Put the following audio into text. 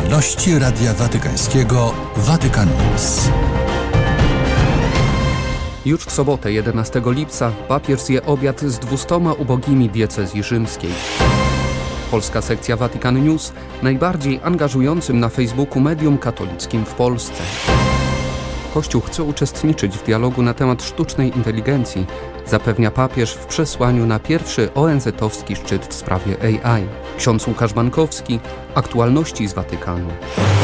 Aktualności Radia Watykańskiego Vatican News. Już w sobotę 11 lipca papież zje obiad z 200 ubogimi diecezji rzymskiej. Polska sekcja Vatican News, najbardziej angażującym na Facebooku medium katolickim w Polsce. Kościół chce uczestniczyć w dialogu na temat sztucznej inteligencji, zapewnia papież w przesłaniu na pierwszy ONZ-owski szczyt w sprawie AI. Ksiądz Łukasz Bankowski, aktualności z Watykanu.